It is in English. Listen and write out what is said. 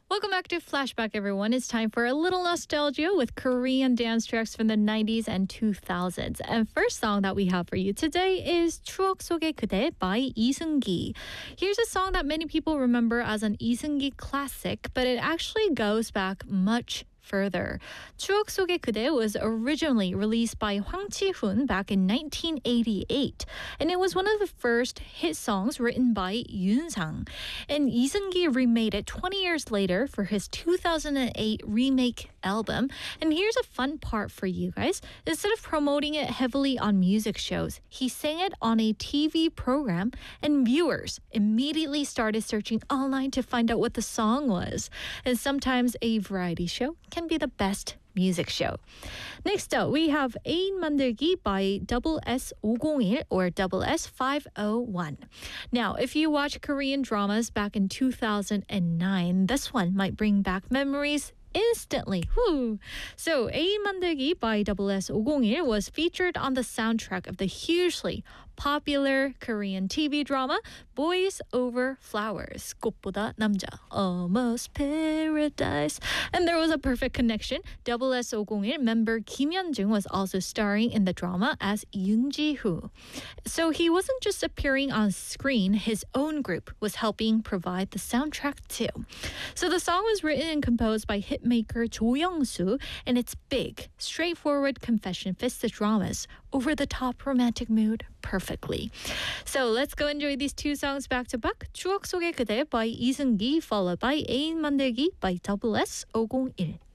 Welcome back to Flashback, everyone. It's time for a little nostalgia with Korean dance tracks from the 90s and 2000s. And first song that we have for you today is 추억 속의 그대 by 이승기. Here's a song that many people remember as an 이승기 classic, but it actually goes back much further. 추억 속의 그대 was originally released by Hwang Chi-hoon back in 1988, and it was one of the first hit songs written by Yoon Sang. And Lee Seung-gi remade it 20 years later for his 2008 remake album. And here's a fun part for you guys. Instead of promoting it heavily on music shows, he sang it on a TV program, and viewers immediately started searching online to find out what the song was. And sometimes a variety show can be the best music show. Next up, we have 애인 만들기 by Double S 501 or Double S 501. Now, if you watch Korean dramas back in 2009, this one might bring back memories instantly. Woo! So, 애인 만들기 by Double S 501 was featured on the soundtrack of the hugely popular Korean TV drama Boys Over Flowers. 꽃보다 남자, Almost Paradise. And there was a perfect connection. Double S 501 member Kim Hyun-jung was also starring in the drama as Yoon Ji-hoo. So he wasn't just appearing on screen, his own group was helping provide the soundtrack too. So the song was written and composed by hitmaker Cho Young-soo, and its big, straightforward confession fits the drama's over-the-top romantic mood perfectly. So let's go enjoy these two songs back to back. 추억 속의 그대 by 이승기 followed by 애인 만들기 by Double S 501.